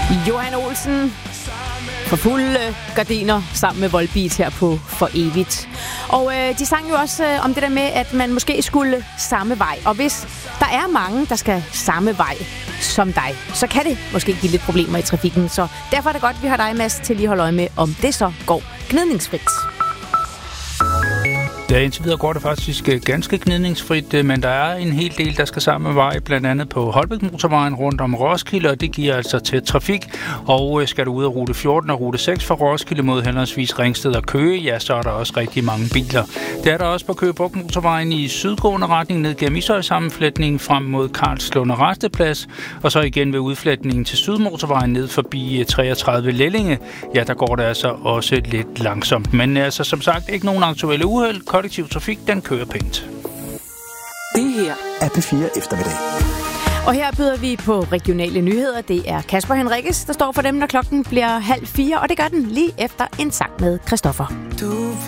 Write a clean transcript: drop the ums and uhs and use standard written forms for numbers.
Johan Olsen for fulde gardiner sammen med Volbeat her på For Evigt. Og de sang jo også om det der med, at man måske skulle samme vej. Og hvis der er mange, der skal samme vej som dig, så kan det måske give lidt problemer i trafikken. Så derfor er det godt, at vi har dig, Mads, til lige at holde øje med, om det så går gnidningsfrit. Ja, indtil videre går det faktisk ganske gnidningsfrit, men der er en hel del, der skal samme vej, blandt andet på Holbæk-motorvejen rundt om Roskilde, og det giver altså tæt trafik. Og skal du ud af rute 14 og rute 6 fra Roskilde mod henholdsvis Ringsted og Køge, ja, så er der også rigtig mange biler. Det er der også på Køge Bugt-motorvejen i sydgående retning ned gennem Ishøj-sammenflætningen frem mod Karlslunde Rasteplads, og så igen ved udflætningen til Sydmotorvejen ned forbi 33 Lellinge. Ja, der går det altså også lidt langsomt, men altså som sagt ikke nogen aktuelle uheld. Kollektiv trafik, den kører pænt. Det her er P4 Eftermiddag. Og her byder vi på regionale nyheder. Det er Kasper Henriques, der står for dem, når klokken bliver 3:30, og det gør den lige efter en sang med Christoffer. Du